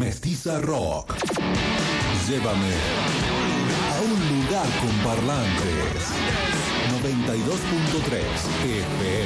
Mestiza Rock. Llévame a un lugar con parlantes. 92.3 FM.